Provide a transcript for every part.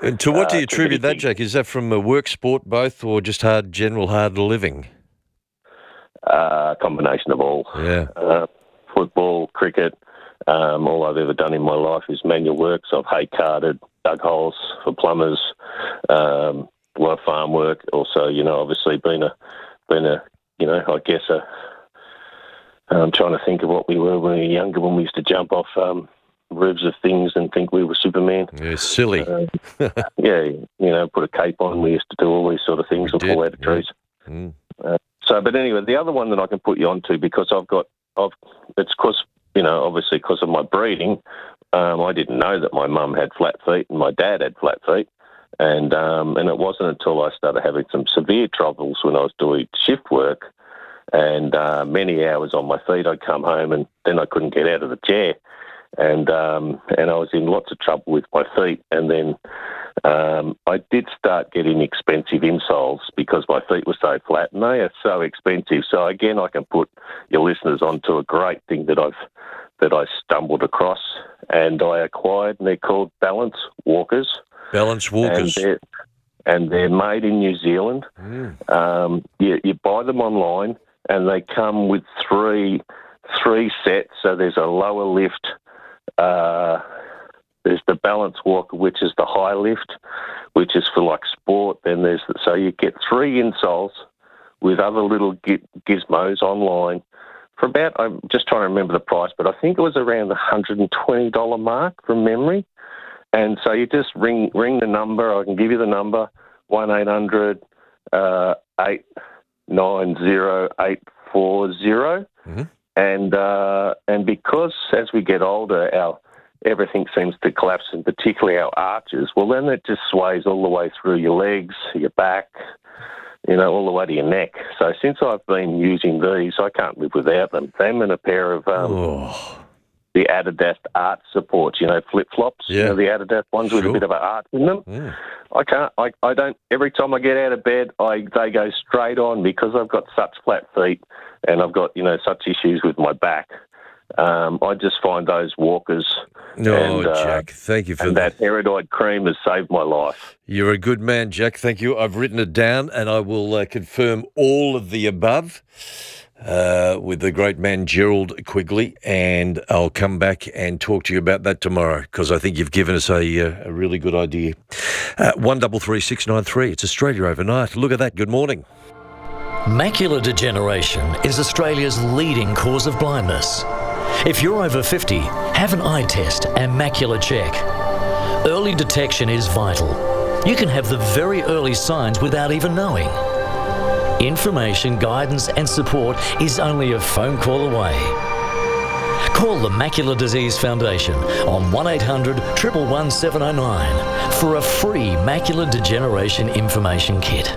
And to what do you attribute that, Jack? Is that from work, sport, both, or just general hard living? Combination of all. Yeah. Football, cricket. All I've ever done in my life is manual work. So I've hay carted, dug holes for plumbers, a lot of farm work. Also, obviously been a I guess I'm trying to think of what we were when we were younger, when we used to jump off roofs of things and think we were Superman. Yeah, silly. Put a cape on. We used to do all these sort of things and fall out of trees. Mm. But anyway, the other one that I can put you onto, because it's because, obviously because of my breeding, I didn't know that my mum had flat feet and my dad had flat feet. And it wasn't until I started having some severe troubles when I was doing shift work and many hours on my feet, I'd come home and then I couldn't get out of the chair. And I was in lots of trouble with my feet. And then I did start getting expensive insoles because my feet were so flat, and they are so expensive. So again, I can put your listeners onto a great thing that I stumbled across and I acquired, and they're called Balance Walkers. Balance Walkers. And they're made in New Zealand. Mm. You buy them online, and they come with three sets. So there's a lower lift. There's the Balance Walker, which is the high lift, which is for like sport. Then so you get 3 insoles with other little gizmos online for about, I'm just trying to remember the price, but I think it was around the $120 mark from memory. And so you just ring the number. I can give you the number, 1-800 890 840. Mm-hmm. And because as we get older, everything seems to collapse, and particularly our arches, well, then it just sways all the way through your legs, your back, all the way to your neck. So since I've been using these, I can't live without them. Them and a pair of the Adidas Art supports, flip-flops, Yeah. the Adidas ones with a bit of an art in them. Mm. I don't, every time I get out of bed, they go straight on because I've got such flat feet and I've got, such issues with my back. I just find those walkers Jack, thank you for that Eridoid cream has saved my life. You're a good man, Jack. Thank you. I've written it down, and I will confirm all of the above with the great man Gerald Quigley, and I'll come back and talk to you about that tomorrow because I think you've given us a really good idea. 133693. It's Australia Overnight. Look at that. Good morning. Macular degeneration is Australia's leading cause of blindness. If you're over 50, have an eye test and macular check. Early detection is vital. You can have the very early signs without even knowing. Information, guidance and support is only a phone call away. Call the Macular Disease Foundation on 1-800 111 709 for a free macular degeneration information kit.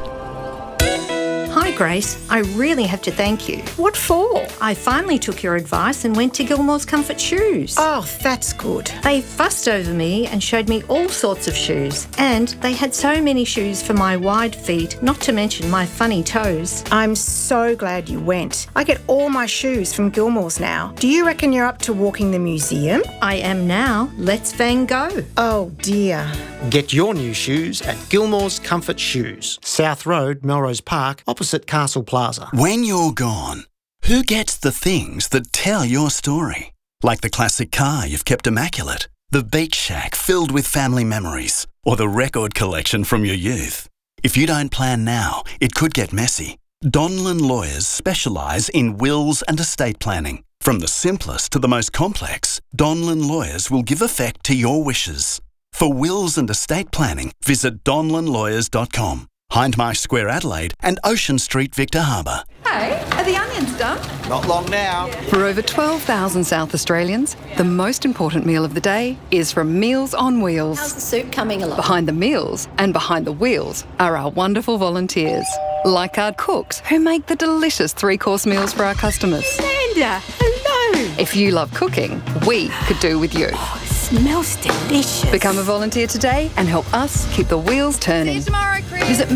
Hi Grace, I really have to thank you. What for? I finally took your advice and went to Gilmore's Comfort Shoes. Oh, that's good. They fussed over me and showed me all sorts of shoes. And they had so many shoes for my wide feet, not to mention my funny toes. I'm so glad you went. I get all my shoes from Gilmore's now. Do you reckon you're up to walking the museum? I am now. Let's Van Gogh. Oh dear. Get your new shoes at Gilmore's Comfort Shoes, South Road, Melrose Park, opposite Castle Plaza. When you're gone, who gets the things that tell your story? Like the classic car you've kept immaculate, the beach shack filled with family memories, or the record collection from your youth. If you don't plan now, it could get messy. Donlan Lawyers specialise in wills and estate planning. From the simplest to the most complex, Donlan Lawyers will give effect to your wishes. For wills and estate planning, visit donlanlawyers.com. Hindmarsh Square, Adelaide, and Ocean Street, Victor Harbour. Hey, are the onions done? Not long now. For over 12,000 South Australians, the most important meal of the day is from Meals on Wheels. How's the soup coming along? Behind the meals and behind the wheels are our wonderful volunteers, like our cooks who make the delicious 3-course meals for our customers. Linda, hello. If you love cooking, we could do with you. Oh, it smells delicious. Become a volunteer today and help us keep the wheels turning. See you tomorrow, Chris. Visit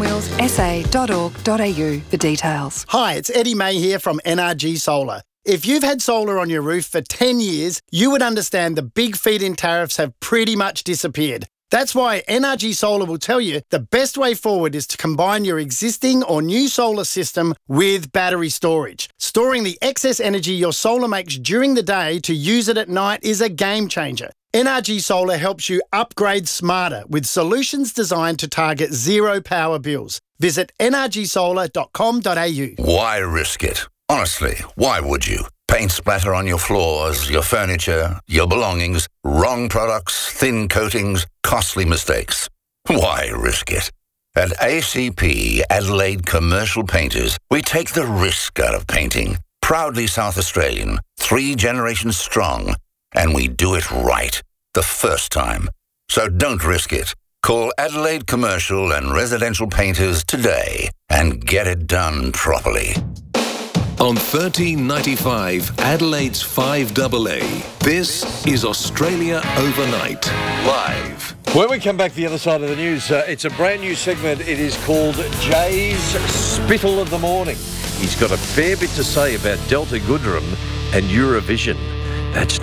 mealsonwheelsa.org.au for details. Hi, it's Eddie May here from NRG Solar. If you've had solar on your roof for 10 years, you would understand the big feed-in tariffs have pretty much disappeared. That's why NRG Solar will tell you the best way forward is to combine your existing or new solar system with battery storage. Storing the excess energy your solar makes during the day to use it at night is a game changer. NRG Solar helps you upgrade smarter with solutions designed to target zero power bills. Visit nrgsolar.com.au. Why risk it? Honestly, why would you? Paint splatter on your floors, your furniture, your belongings, wrong products, thin coatings, costly mistakes. Why risk it? At ACP, Adelaide Commercial Painters, we take the risk out of painting. Proudly South Australian, 3 generations strong, and we do it right, the first time. So don't risk it. Call Adelaide Commercial and Residential Painters today and get it done properly. On 1395, Adelaide's 5AA, this is Australia Overnight, live. When we come back the other side of the news, it's a brand new segment. It is called Jay's Spittle of the Morning. He's got a fair bit to say about Delta Goodrem and Eurovision. That's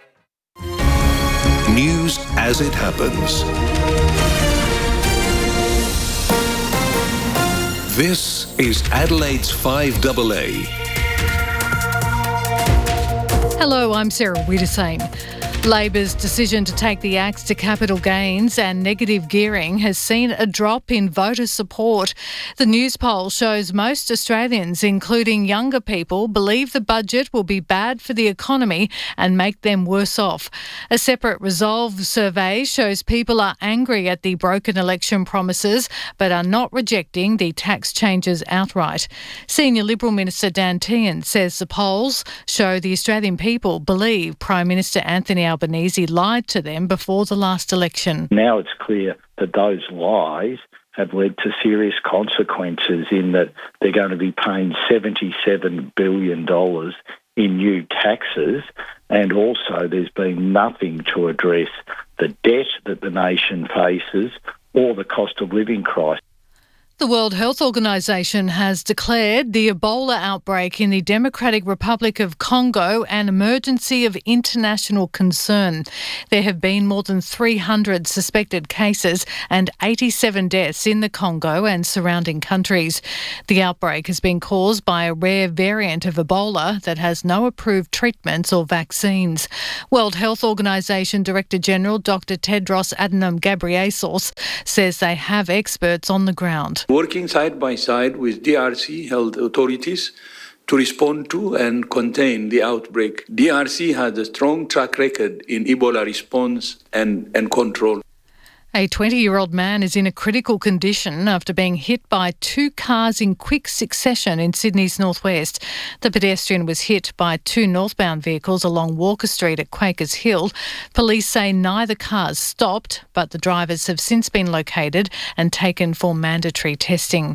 News as it happens. This is Adelaide's 5AA. Hello, I'm Sarah Widdesheim. Labor's decision to take the axe to capital gains and negative gearing has seen a drop in voter support. The news poll shows most Australians, including younger people, believe the budget will be bad for the economy and make them worse off. A separate Resolve survey shows people are angry at the broken election promises but are not rejecting the tax changes outright. Senior Liberal Minister Dan Tehan says the polls show the Australian people believe Prime Minister Anthony Albanese lied to them before the last election. Now it's clear that those lies have led to serious consequences in that they're going to be paying $77 billion in new taxes, and also there's been nothing to address the debt that the nation faces or the cost of living crisis. The World Health Organization has declared the Ebola outbreak in the Democratic Republic of Congo an emergency of international concern. There have been more than 300 suspected cases and 87 deaths in the Congo and surrounding countries. The outbreak has been caused by a rare variant of Ebola that has no approved treatments or vaccines. World Health Organization Director General Dr. Tedros Adhanom Ghebreyesus says they have experts on the ground. Working side by side with DRC health authorities to respond to and contain the outbreak. DRC has a strong track record in Ebola response and control. A 20-year-old man is in a critical condition after being hit by 2 cars in quick succession in Sydney's northwest. The pedestrian was hit by 2 northbound vehicles along Walker Street at Quakers Hill. Police say neither cars stopped, but the drivers have since been located and taken for mandatory testing.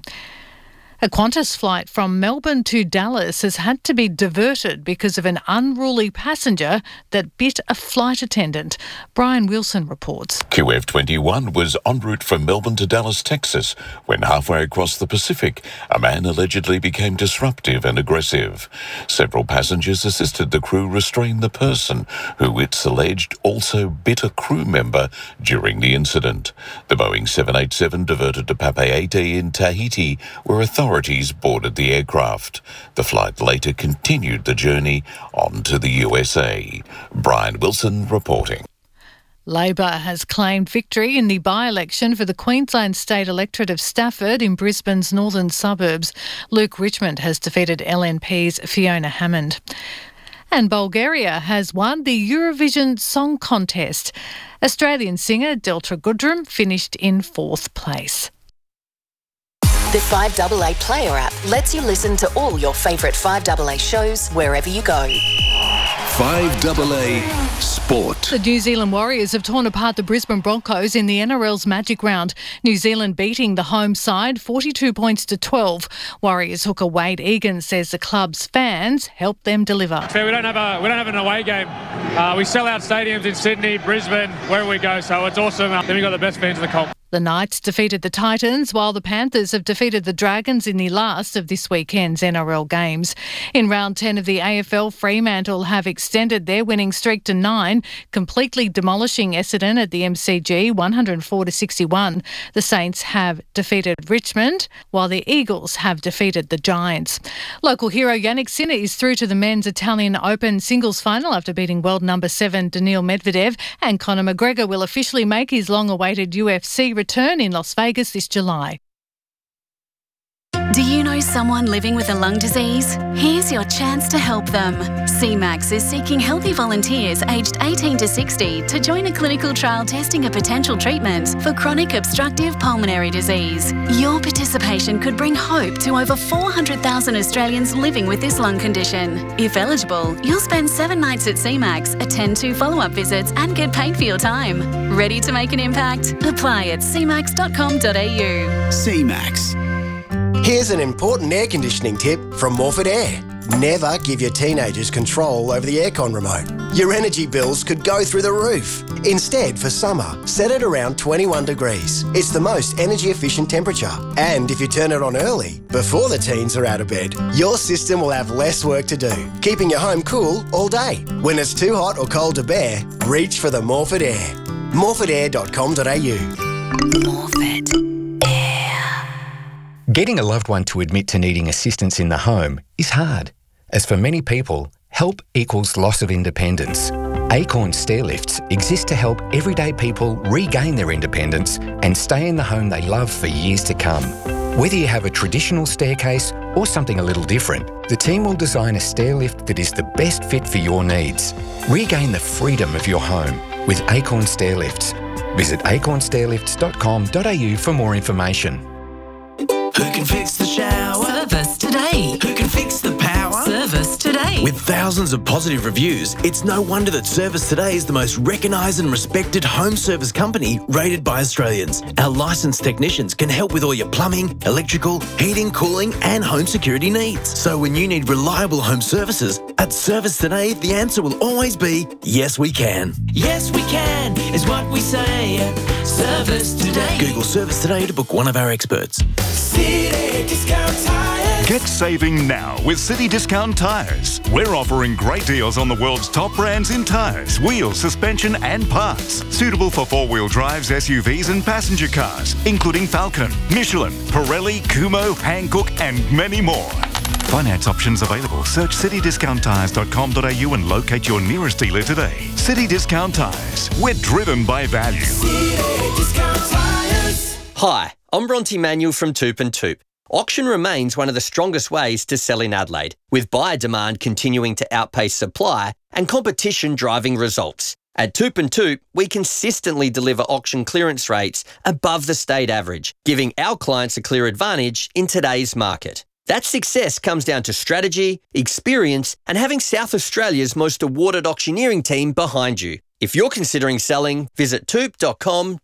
A Qantas flight from Melbourne to Dallas has had to be diverted because of an unruly passenger that bit a flight attendant. Brian Wilson reports. QF21 was en route from Melbourne to Dallas, Texas, when halfway across the Pacific, a man allegedly became disruptive and aggressive. Several passengers assisted the crew restrain the person, who it's alleged also bit a crew member during the incident. The Boeing 787 diverted to Papeete in Tahiti, where authorities boarded the aircraft. The flight later continued the journey on to the USA. Brian Wilson reporting. Labor has claimed victory in the by-election for the Queensland State electorate of Stafford in Brisbane's northern suburbs. Luke Richmond has defeated LNP's Fiona Hammond. And Bulgaria has won the Eurovision Song Contest. Australian singer Delta Goodrem finished in 4th place. The 5AA Player app lets you listen to all your favourite 5AA shows wherever you go. 5AA Sport. The New Zealand Warriors have torn apart the Brisbane Broncos in the NRL's Magic Round. New Zealand beating the home side 42 points to 12. Warriors hooker Wade Egan says the club's fans helped them deliver. We don't have an away game. We sell out stadiums in Sydney, Brisbane, wherever we go, so it's awesome. Then we've got the best fans in the comp. The Knights defeated the Titans, while the Panthers have defeated the Dragons in the last of this weekend's NRL games. In round 10 of the AFL, Fremantle have extended their winning streak to 9, completely demolishing Essendon at the MCG 104-61. The Saints have defeated Richmond, while the Eagles have defeated the Giants. Local hero Yannick Sinner is through to the Men's Italian Open singles final after beating world number 7 Daniil Medvedev, and Conor McGregor will officially make his long-awaited UFC return in Las Vegas this July. Do you know someone living with a lung disease? Here's your chance to help them. CMAX is seeking healthy volunteers aged 18 to 60 to join a clinical trial testing a potential treatment for chronic obstructive pulmonary disease. Your participation could bring hope to over 400,000 Australians living with this lung condition. If eligible, you'll spend 7 nights at CMAX, attend 2 follow-up visits and get paid for your time. Ready to make an impact? Apply at cmax.com.au. CMAX. Here's an important air conditioning tip from Morford Air. Never give your teenagers control over the aircon remote. Your energy bills could go through the roof. Instead, for summer, set it around 21 degrees. It's the most energy efficient temperature. And if you turn it on early, before the teens are out of bed, your system will have less work to do, keeping your home cool all day. When it's too hot or cold to bear, reach for the Morford Air. morfordair.com.au. Morford. Getting a loved one to admit to needing assistance in the home is hard, as for many people, help equals loss of independence. Acorn Stairlifts exist to help everyday people regain their independence and stay in the home they love for years to come. Whether you have a traditional staircase or something a little different, the team will design a stairlift that is the best fit for your needs. Regain the freedom of your home with Acorn Stairlifts. Visit acornstairlifts.com.au for more information. Who can fix the shower? Service Today. Who can fix the power? Service Today. With thousands of positive reviews, it's no wonder that Service Today is the most recognised and respected home service company rated by Australians. Our licensed technicians can help with all your plumbing, electrical, heating, cooling and home security needs. So when you need reliable home services, at Service Today, the answer will always be, yes we can. Yes we can is what we say at Service Today. Google Service Today to book one of our experts. City Discount Tires. Get saving now with City Discount Tires. We're offering great deals on the world's top brands in tires, wheels, suspension and parts. Suitable for four-wheel drives, SUVs and passenger cars, including Falcon, Michelin, Pirelli, Kumho, Hankook and many more. Finance options available. Search citydiscounttires.com.au and locate your nearest dealer today. City Discount Tires. We're driven by value. City Discount Tires. Hi, I'm Bronte Manuel from Toop and Toop. Auction remains one of the strongest ways to sell in Adelaide, with buyer demand continuing to outpace supply and competition driving results. At Toop and Toop, we consistently deliver auction clearance rates above the state average, giving our clients a clear advantage in today's market. That success comes down to strategy, experience, and having South Australia's most awarded auctioneering team behind you. If you're considering selling, visit toop.com.au.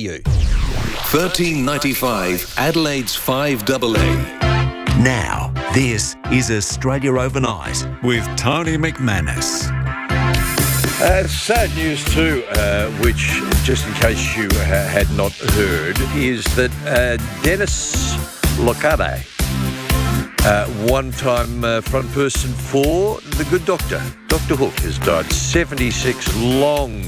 1395 Adelaide's 5AA. Now, this is Australia Overnight with Tony McManus. Sad news too, which, just in case you had not heard, is that Dennis Locade, one-time front person for The Good Doctor, Dr. Hook, has died. 76, long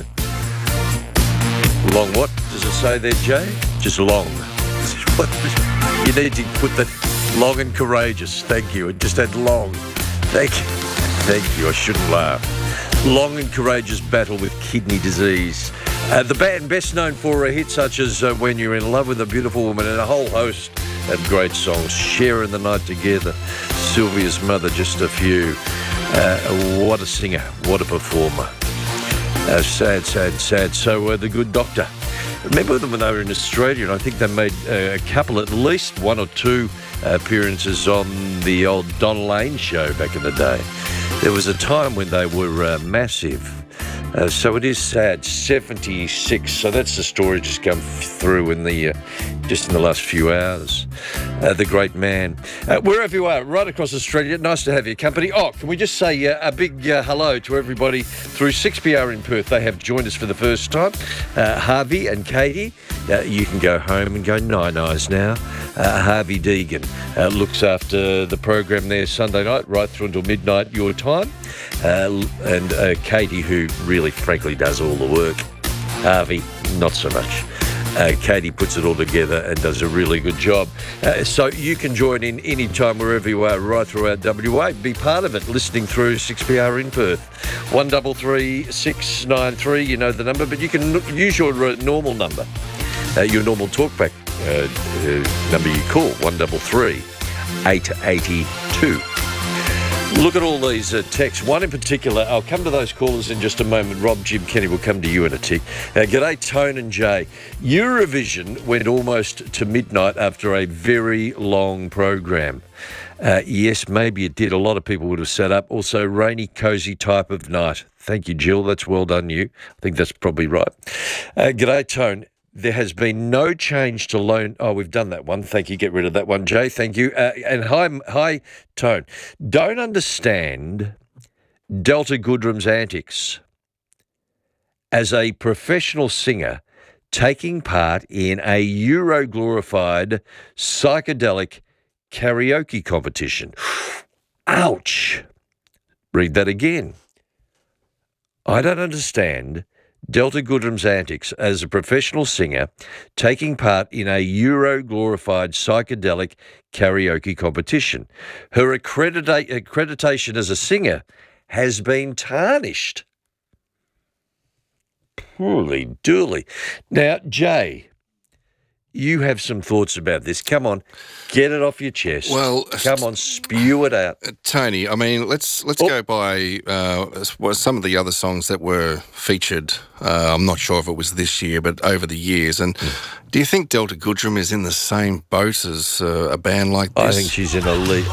what does it say there, Jay? Just long. You need to put that long and courageous. Thank you. It just had long. Thank you. I shouldn't laugh. Long and courageous battle with kidney disease. The band best known for hits such as When You're in Love with a Beautiful Woman and a whole host of great songs. Sharing the Night Together, Sylvia's Mother, just a few. What a singer, what a performer. Sad. So The Good Doctor. Remember them when they were in Australia, and I think they made a couple, at least one or two appearances on the old Don Lane show back in the day. There was a time when they were massive. So it is sad. 76. So that's the story just come through in the just in the last few hours. The great man. Wherever you are, right across Australia, nice to have your company. Oh, can we just say a big hello to everybody through 6PR in Perth. They have joined us for the first time. Harvey and Katie, you can go home and go night-nights now. Harvey Deegan looks after the program there Sunday night, right through until midnight your time. And Katie, who really, frankly, does all the work. Harvey, not so much. Katie puts it all together and does a really good job. So you can join in any time wherever you are right throughout WA. Be part of it, listening through 6PR in Perth. 133693, you know the number, but you can use your normal number, your normal talkback number you call, 133-882. Look at all these texts. One in particular, I'll come to those callers in just a moment. Rob, Jim, Kenny will come to you in a tick. G'day, Tone and Jay. Eurovision went almost to midnight after a very long program. Yes, maybe it did. A lot of people would have sat up. Also, rainy, cosy type of night. Thank you, Jill. That's well done, you. I think that's probably right. G'day, Tone. There has been no change to loan. Oh, we've done that one. Thank you. Get rid of that one, Jay. Thank you. And hi, Tone. Don't understand Delta Goodrum's antics as a professional singer taking part in a Euro-glorified psychedelic karaoke competition. Ouch. Read that again. I don't understand Delta Goodrum's antics as a professional singer taking part in a Euro-glorified psychedelic karaoke competition. Her accreditation as a singer has been tarnished. Holy dooly. Now, Jay, you have some thoughts about this. Come on, get it off your chest. Well, come on, spew it out. Tony, I mean, let's go by some of the other songs that were featured. I'm not sure if it was this year, but over the years. And do you think Delta Goodrum is in the same boat as a band like this? I think she's in a league.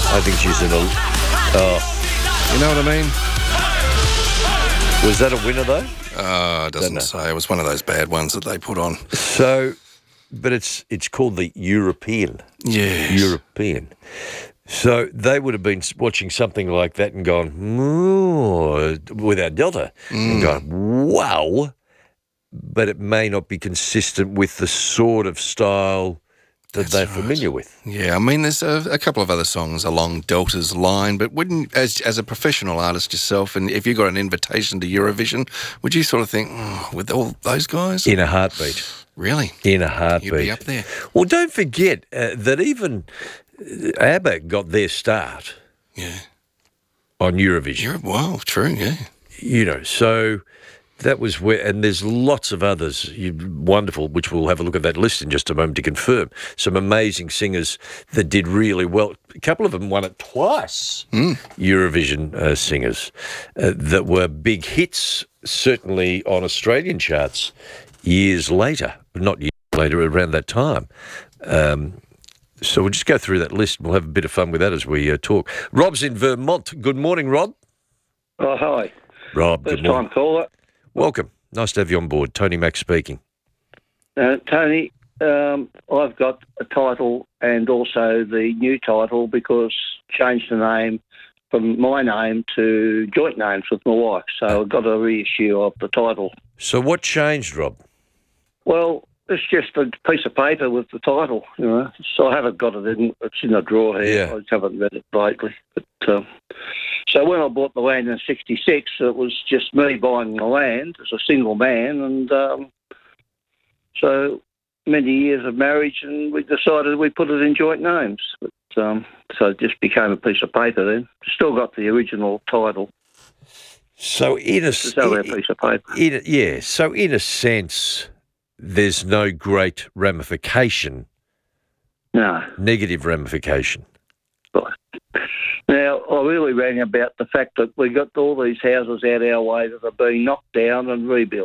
You know what I mean? Was that a winner, though? It doesn't say. It was one of those bad ones that they put on. So... But it's called the European. Yes. European. So they would have been watching something like that and gone, without Delta, and gone, wow. But it may not be consistent with the sort of style that they're familiar with. Yeah, I mean, there's a couple of other songs along Delta's line, but wouldn't, as a professional artist yourself, and if you got an invitation to Eurovision, would you sort of think, with all those guys? In a heartbeat. Really? In a heartbeat. You'd be up there. Well, don't forget that even ABBA got their start on Eurovision. Wow, true, yeah. You know, so that was where, and there's lots of others, wonderful, which we'll have a look at that list in just a moment to confirm. Some amazing singers that did really well. A couple of them won it twice, Eurovision singers, that were big hits, certainly on Australian charts. Years later, but not years later, around that time. So we'll just go through that list and we'll have a bit of fun with that as we talk. Rob's in Vermont. Good morning, Rob. Oh, hi. Rob, good morning. First time caller. Welcome. Nice to have you on board. Tony Mack speaking. Tony, I've got a title and also the new title because changed the name from my name to joint names with my wife. So I've got a reissue of the title. So what changed, Rob? Well, it's just a piece of paper with the title, you know. So I haven't got it in. It's in a drawer here. I just haven't read it lately. But so when I bought the land in '66, it was just me buying the land as a single man, and so many years of marriage, and we decided we put it in joint names. But so it just became a piece of paper then. Still got the original title. So in a piece of paper. So in a sense, there's no great ramification. No. Negative ramification. Right. Now, I really rang about the fact that we got all these houses out our way that are being knocked down and rebuilt.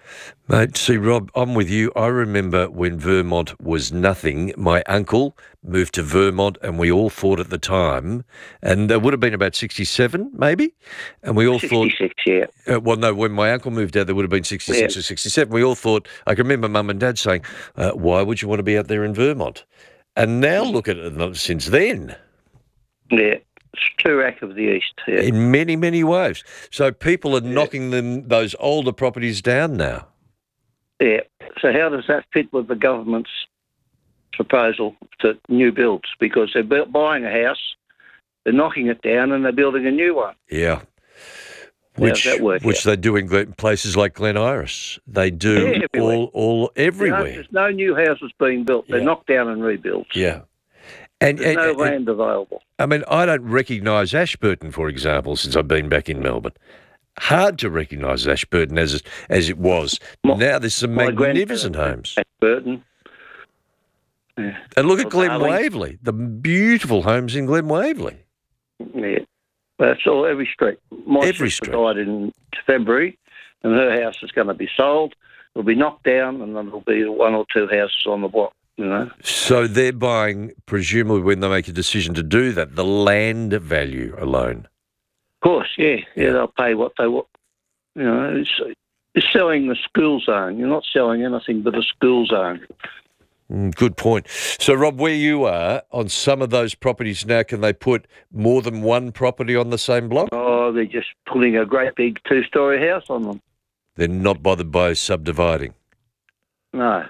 Mate, see, Rob, I'm with you. I remember when Vermont was nothing. My uncle moved to Vermont, and we all thought at the time, and it would have been about 67, maybe, and we all 66, yeah. well, no, when my uncle moved out, there would have been 66 or 67. We all thought, I can remember Mum and Dad saying, why would you want to be out there in Vermont? And now look at it since then. Yeah. It's Toorak of the East, yeah. In many, many ways. So people are knocking those older properties down now. Yeah. So how does that fit with the government's proposal to new builds? Because they're buying a house, they're knocking it down, and they're building a new one. Yeah. How's that work Which out? they do in places like Glen Iris. They do all everywhere. There's no new houses being built. They're knocked down and rebuilt. Yeah. There's no land available. I mean, I don't recognise Ashburton, for example, since I've been back in Melbourne. Hard to recognise Ashburton as it was. Now there's some magnificent homes. Ashburton. Yeah. And look at Glen Waverley, the beautiful homes in Glen Waverley. Yeah. That's all, every street. My sister died in February, and her house is going to be sold. It'll be knocked down, and then there'll be one or two houses on the block. You know? So they're buying, presumably when they make a decision to do that, the land value alone. Of course, yeah. They'll pay what they want. You know, it's selling the school zone. You're not selling anything but a school zone. Good point. So, Rob, where you are, on some of those properties now, can they put more than one property on the same block? Oh, they're just putting a great big two-storey house on them. They're not bothered by subdividing? No.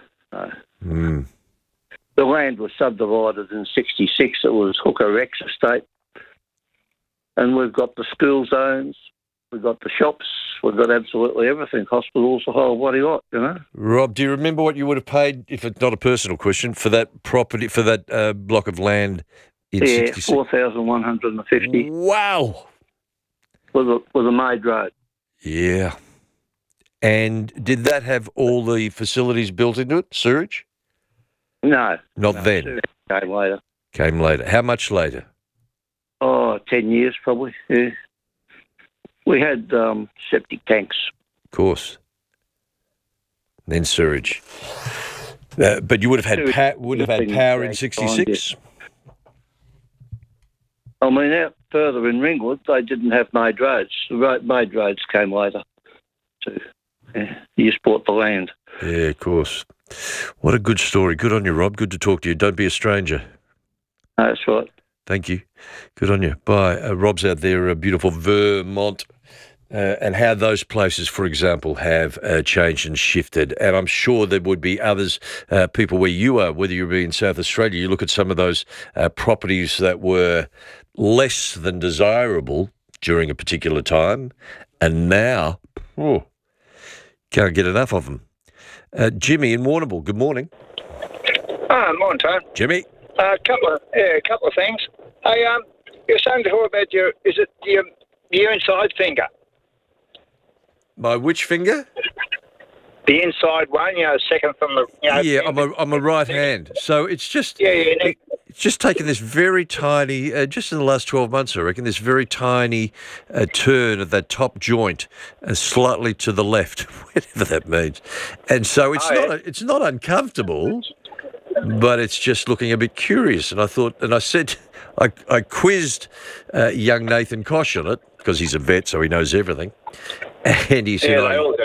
The land was subdivided in 66. It was Hooker Rex Estate. And we've got the school zones, we've got the shops, we've got absolutely everything, hospitals, the whole body lot, you know. Rob, do you remember what you would have paid, if it's not a personal question, for that property, for that block of land in 66? 4,150. Wow. With a made road. Yeah. And did that have all the facilities built into it, sewage? No. Not then? Came later. Came later. How much later? 10 years probably, yeah. We had septic tanks. Of course. Then sewage. But you would have had power in 66? I mean, out further in Ringwood, they didn't have made roads. The made roads came later. You just bought the land. Yeah, of course. What a good story. Good on you, Rob. Good to talk to you. Don't be a stranger. That's right. Thank you. Good on you. Bye. Rob's out there, beautiful Vermont, and how those places, for example, have changed and shifted. And I'm sure there would be others, people where you are, whether you're in South Australia, you look at some of those properties that were less than desirable during a particular time, and now, can't get enough of them. Jimmy in Warrnambool, good morning. Morning, Tone. Jimmy. A couple of things. Hey, you're saying before about your inside finger? My which finger? The inside one, second from the. Yeah, I'm a right hand, so it's just it's just taken this very tiny, just in the last 12 months, I reckon, this very tiny turn of that top joint, slightly to the left, whatever that means, and so it's not uncomfortable. But it's just looking a bit curious. And I thought, and I said, I quizzed young Nathan Kosh on it, because he's a vet, so he knows everything. And he said,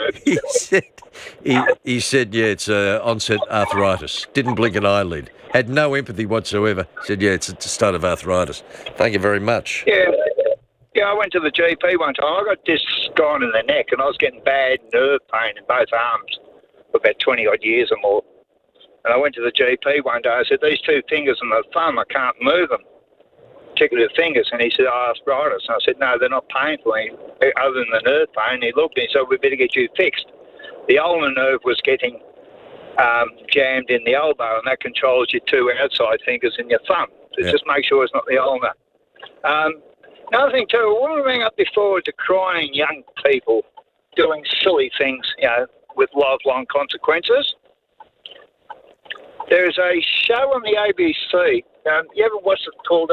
he said, yeah, it's onset arthritis. Didn't blink an eyelid. Had no empathy whatsoever. Said, yeah, it's a start of arthritis. Thank you very much. Yeah, I went to the GP one time. I got discs gone in the neck, and I was getting bad nerve pain in both arms for about 20-odd years or more. And I went to the GP one day. I said, these two fingers and the thumb, I can't move them, particularly the fingers. And he said, arthritis. And I said, no, they're not painful, other than the nerve pain. And he looked at me and said, we better get you fixed. The ulnar nerve was getting jammed in the elbow, and that controls your two outside fingers and your thumb. So just make sure it's not the ulnar. Another thing, too, I want to bring up before decrying young people doing silly things, with lifelong consequences. There's a show on the ABC. You ever watched it called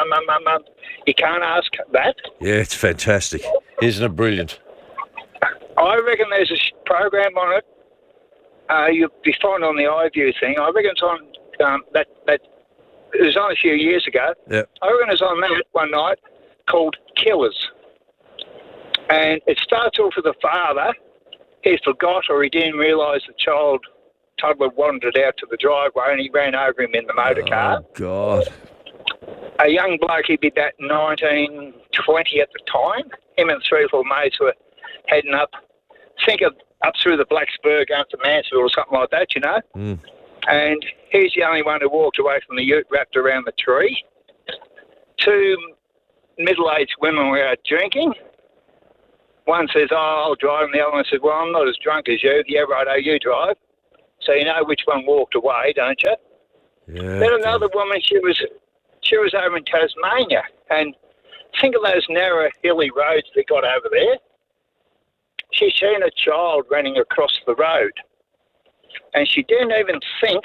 You Can't Ask That? Yeah, it's fantastic. Isn't it brilliant? I reckon there's a program on it. You'll be fine on the iView thing. I reckon it's on that it was on a few years ago. Yep. I reckon it's on that one night called Killers. And it starts off with the father. He forgot or he didn't realise the toddler wandered out to the driveway and he ran over him in the motor car. Oh, God. A young bloke, he'd be about 19, 20 at the time. Him and 3 or 4 mates were heading up through the Blacksburg going to Mansfield or something like that, you know. Mm. And he's the only one who walked away from the ute wrapped around the tree. 2 middle-aged women were out drinking. One says, I'll drive, and the other one says, well, I'm not as drunk as you. Yeah, righto, you drive. So you know which one walked away, don't you? Yeah. Then another woman, she was over in Tasmania, and think of those narrow, hilly roads they got over there. She's seen a child running across the road, and she didn't even think.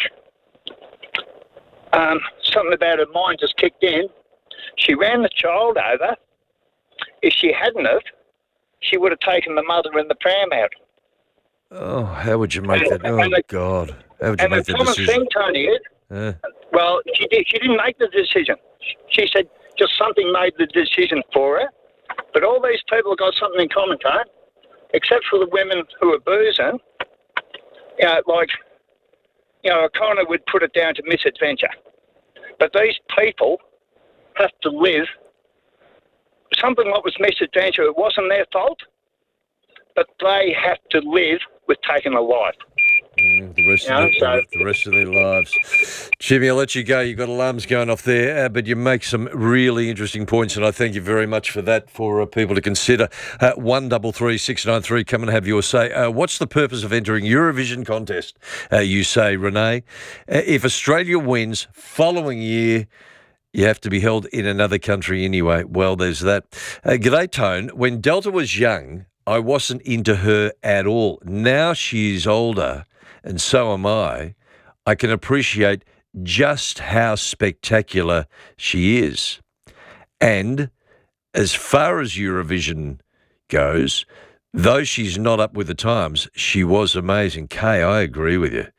Something about her mind just kicked in. She ran the child over. If she hadn't have, she would have taken the mother and the pram out. Oh, how would you make that? Oh, God. How would you make that decision? And the common thing, Tony, is, well, she didn't make the decision. She said just something made the decision for her. But all these people have got something in common, Tony, except for the women who are boozing. You know, like, you know, I kind of would put it down to misadventure. But these people have to live something that was misadventure. It wasn't their fault, but they have to live with taking a life. The rest of their lives. Jimmy, I'll let you go. You've got alarms going off there, but you make some really interesting points, and I thank you very much for that, for people to consider. 133 693, come and have your say. What's the purpose of entering Eurovision contest, you say, Renee? If Australia wins, following year, you have to be held in another country anyway. Well, there's that. G'day, Tone. When Delta was young, I wasn't into her at all. Now she's older, and so am I. I can appreciate just how spectacular she is. And as far as Eurovision goes, though she's not up with the times, she was amazing. Kay, I agree with you.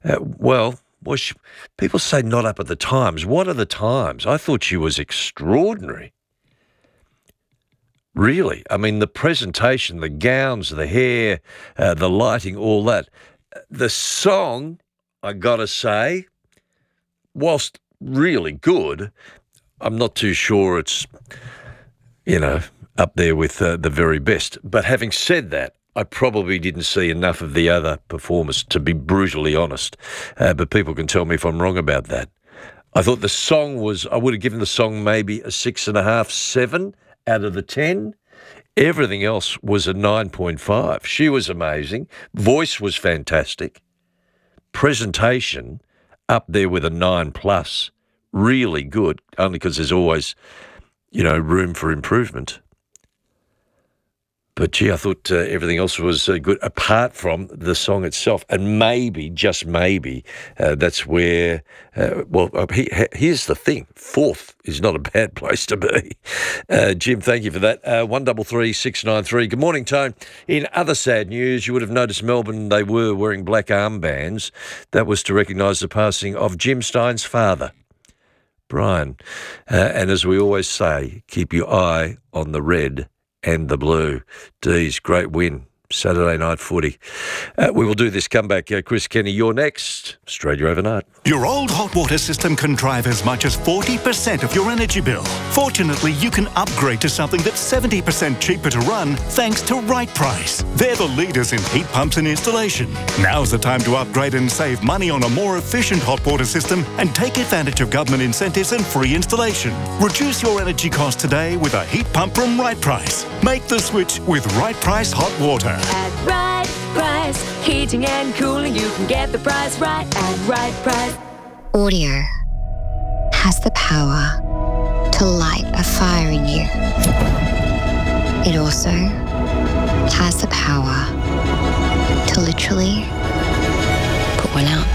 People say not up at the times. What are the times? I thought she was extraordinary. Really. I mean, the presentation, the gowns, the hair, the lighting, all that. The song, I got to say, whilst really good, I'm not too sure it's, up there with the very best. But having said that, I probably didn't see enough of the other performers, to be brutally honest. But people can tell me if I'm wrong about that. I thought the song I would have given the song maybe a 6.5, 7 out of the 10. Everything else was a 9.5. She was amazing. Voice was fantastic. Presentation up there with a 9+. Really good, only because there's always, room for improvement. But, gee, I thought everything else was good, apart from the song itself. And maybe, just maybe, that's where, here's the thing. 4th is not a bad place to be. Jim, thank you for that. 133 693. Good morning, Tone. In other sad news, you would have noticed Melbourne, they were wearing black armbands. That was to recognise the passing of Jim Stein's father, Brian. And as we always say, keep your eye on the red and the blue. D's, great win. Saturday night footy. We will do this comeback. Chris Kenny, you're next. Australia Overnight. Your old hot water system can drive as much as 40% of your energy bill. Fortunately, you can upgrade to something that's 70% cheaper to run thanks to Right Price. They're the leaders in heat pumps and installation. Now's the time to upgrade and save money on a more efficient hot water system and take advantage of government incentives and free installation. Reduce your energy costs today with a heat pump from Right Price. Make the switch with Right Price Hot Water. At Right Price, heating and cooling, you can get the price right at Right Price. Audio has the power to light a fire in you. It also has the power to literally put one out.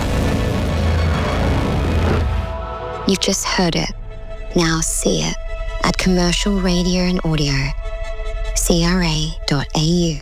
You've just heard it. Now see it. at Commercial Radio and Audio, CRA.au.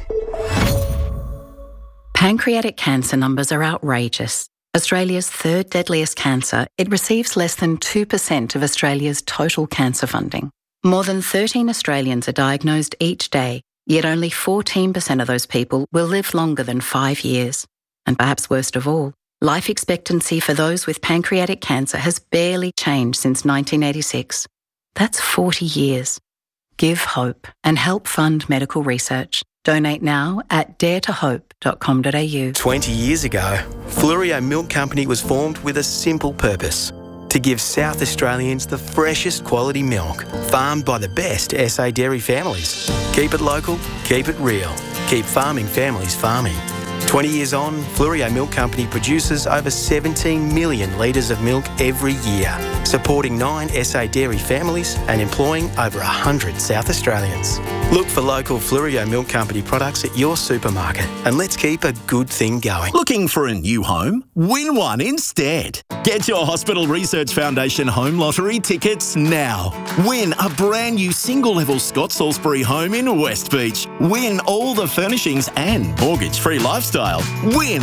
Pancreatic cancer numbers are outrageous. Australia's third deadliest cancer, it receives less than 2% of Australia's total cancer funding. More than 13 Australians are diagnosed each day, yet only 14% of those people will live longer than 5 years. And perhaps worst of all, life expectancy for those with pancreatic cancer has barely changed since 1986. That's 40 years. Give hope and help fund medical research. Donate now at daretohope.com.au. 20 years ago, Fluorio Milk Company was formed with a simple purpose: to give South Australians the freshest quality milk, farmed by the best SA dairy families. Keep it local, keep it real. Keep farming families farming. 20 years on, Fluorio Milk Company produces over 17 million litres of milk every year, supporting 9 SA dairy families and employing over 100 South Australians. Look for local Fluorio Milk Company products at your supermarket and let's keep a good thing going. Looking for a new home? Win one instead. Get your Hospital Research Foundation Home Lottery tickets now. Win a brand new single-level Scott Salisbury home in West Beach. Win all the furnishings and mortgage-free lifestyle. Win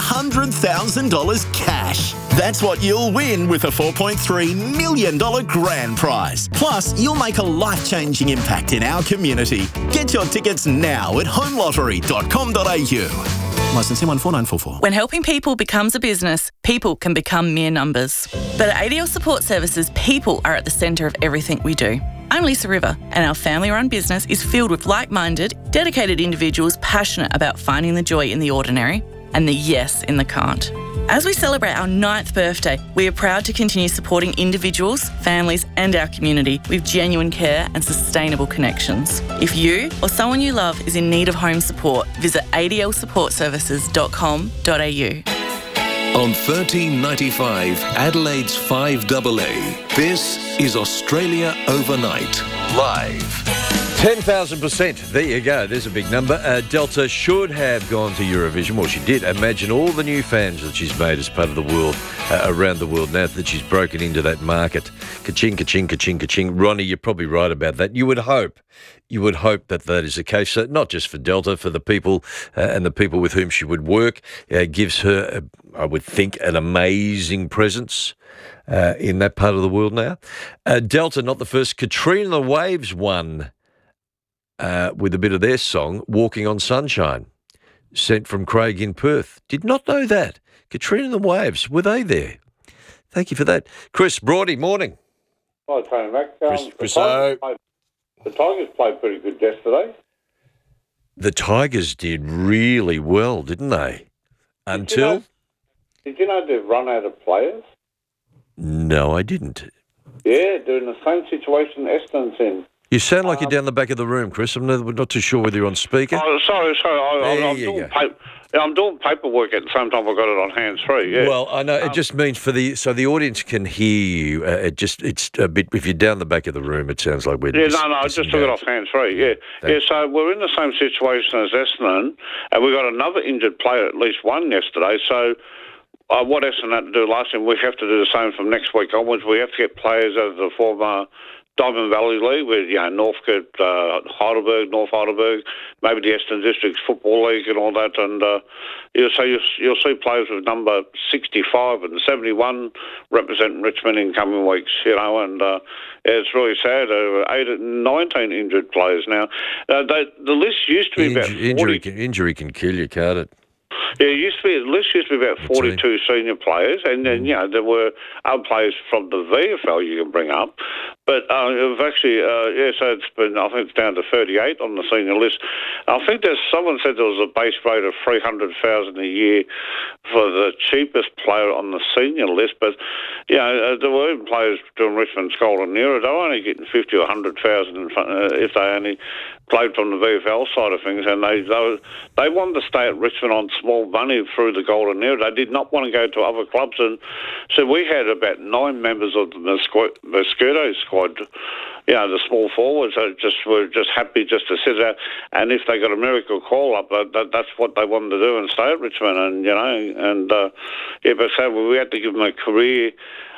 $100,000 cash. That's what you'll win with a $4.3 million grand prize. Plus, you'll make a life-changing impact in our community. Get your tickets now at homelottery.com.au. Licence M14944. When helping people becomes a business, people can become mere numbers. But at ADL Support Services, people are at the centre of everything we do. I'm Lisa River, and our family-run business is filled with like-minded, dedicated individuals passionate about finding the joy in the ordinary and the yes in the can't. As we celebrate our 9th birthday, we are proud to continue supporting individuals, families and our community with genuine care and sustainable connections. If you or someone you love is in need of home support, visit adlsupportservices.com.au. On 1395 Adelaide's 5AA, this is Australia Overnight, live. 10,000%. There you go. There's a big number. Delta should have gone to Eurovision. Well, she did. Imagine all the new fans that she's made as part of the world, around the world, now that she's broken into that market. Ka-ching, ka-ching, ka-ching, ka-ching. Ronnie, you're probably right about that. You would hope that that is the case, not just for Delta, for the people and the people with whom she would work. Gives her, I would think, an amazing presence in that part of the world now. Delta, not the first. Katrina and the Waves won with a bit of their song, Walking on Sunshine, sent from Craig in Perth. Did not know that. Katrina and the Waves, were they there? Thank you for that. Chris Brody, morning. Hi, Tony Mac. The Tigers played pretty good yesterday. The Tigers did really well, didn't they? Until? Did you know they've run out of players? No, I didn't. Yeah, they're in the same situation Essendon's in. You sound like you're down the back of the room, Chris. I'm not too sure whether you're on speaker. Oh, sorry. I'm doing paperwork at the same time. I've got it on hands-free, yeah. Well, I know. It just means so the audience can hear you. It's a bit, if you're down the back of the room, it sounds like we're... Yeah, I just took it off hands-free, yeah. Yeah, so we're in the same situation as Essendon, and we got another injured player, at least one yesterday, so... what Essendon had to do last time, we have to do the same from next week onwards. We have to get players out of the former Diamond Valley League with, Northcote, Heidelberg, North Heidelberg, maybe the Eastern Districts Football League and all that. And you'll see players with number 65 and 71 representing Richmond in coming weeks, and it's really sad. 19 injured players now. The list used to be about 40. Injury can kill you, can't it? Yeah, the list used to be about 42 senior players, and then, there were other players from the VFL you can bring up. But it actually, so it's been, I think it's down to 38 on the senior list. I think someone said there was a base rate of $300,000 a year for the cheapest player on the senior list, but, there were even players doing Richmond's Golden Era. They were only getting $50,000 or $100,000 if they only played from the VFL side of things, and they wanted to stay at Richmond on small money through the Golden Era. They did not want to go to other clubs, and so we had about 9 members of the Mosquito squad, the small forwards, were just happy just to sit out, and if they got a miracle call up, that's what they wanted to do and stay at Richmond, but so we had to give them a career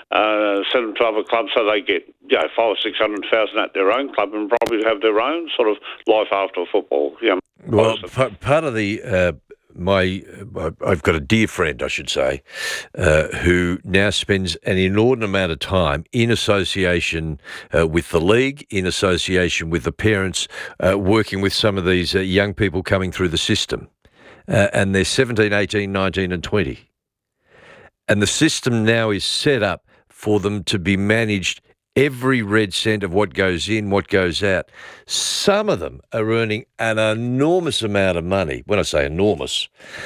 send them to other clubs so they get 500,000 or 600,000 at their own club and probably have their own sort of life after football. Well, part of the I've got a dear friend, I should say, who now spends an inordinate amount of time in association with the league, in association with the parents, working with some of these young people coming through the system. And they're 17, 18, 19 and 20. And the system now is set up for them to be managed every red cent of what goes in, what goes out. Some of them are earning an enormous amount of money. When I say enormous,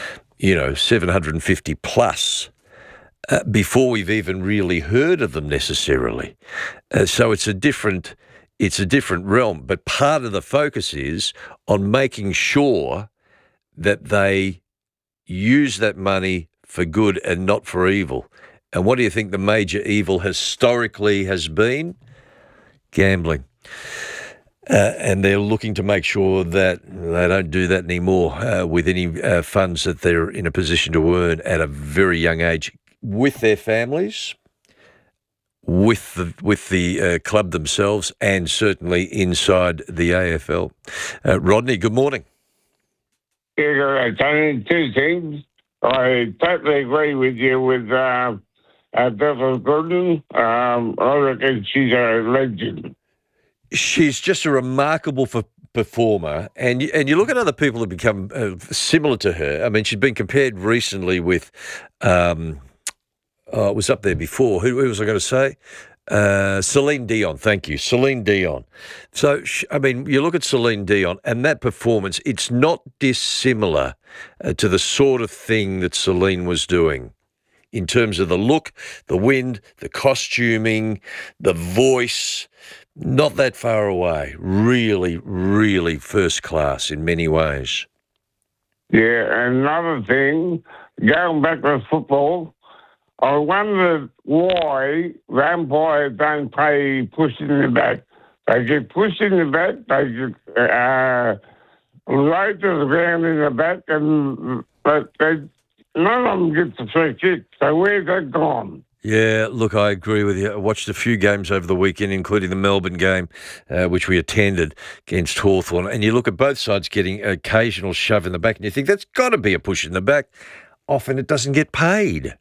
750 plus, before we've even really heard of them necessarily. So it's a different realm. But part of the focus is on making sure that they use that money for good and not for evil. And what do you think the major evil historically has been? Gambling. And they're looking to make sure that they don't do that anymore with any funds that they're in a position to earn at a very young age with their families, with the club themselves, and certainly inside the AFL. Rodney, good morning. Yeah, Tony, two things. I totally agree with you with Bethel Goodman. I reckon she's a legend. She's just a remarkable performer, and you look at other people who become similar to her. I mean, she's been compared recently with, it was up there before. Who was I going to say? Celine Dion, thank you, Celine Dion. So, you look at Celine Dion and that performance, it's not dissimilar to the sort of thing that Celine was doing in terms of the look, the wind, the costuming, the voice, not that far away. Really, really first class in many ways. Yeah, another thing, going back to football, I wondered why the umpires don't play pushing the bat. They get pushed in the bat, they get right to the ground in the bat, but none of them get the free kick. So where's that gone? Yeah, look, I agree with you. I watched a few games over the weekend, including the Melbourne game, which we attended against Hawthorn, and you look at both sides getting occasional shove in the back, and you think that's got to be a push in the back. Often it doesn't get paid.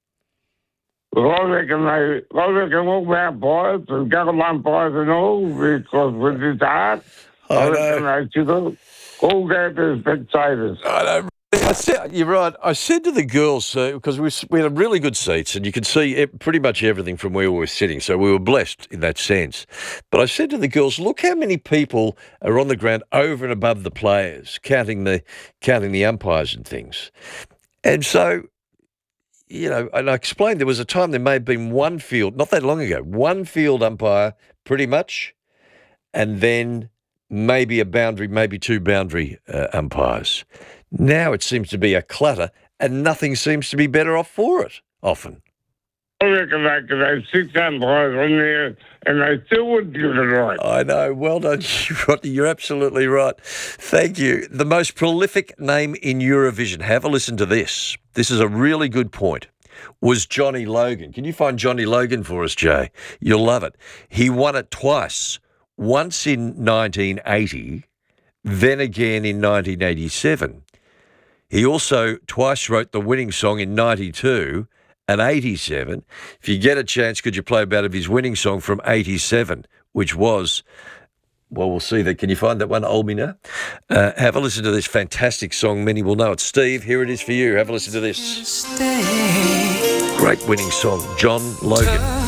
Well, I reckon all the umpires and government umpires and all, because with this art, I reckon they should all go to spectators. I know. You're right. I said to the girls, because we had really good seats and you could see pretty much everything from where we were sitting, so we were blessed in that sense. But I said to the girls, look how many people are on the ground over and above the players, counting the umpires and things. And so, and I explained there was a time there may have been one field, not that long ago, one field umpire pretty much, and then maybe a boundary, maybe two boundary umpires. Now it seems to be a clutter, and nothing seems to be better off for it, often. I reckon they could have 6 umpires on there, and they still wouldn't give it right. I know. Well done, Rodney. You're absolutely right. Thank you. The most prolific name in Eurovision, have a listen to this. This is a really good point, was Johnny Logan. Can you find Johnny Logan for us, Jay? You'll love it. He won it twice, once in 1980, then again in 1987. He also twice wrote the winning song in 92 and 87. If you get a chance, could you play a bit of his winning song from 87, which was, well, we'll see that. Can you find that one, Olmina? Have a listen to this fantastic song. Many will know it. Steve, here it is for you. Have a listen to this. Great winning song, John Logan.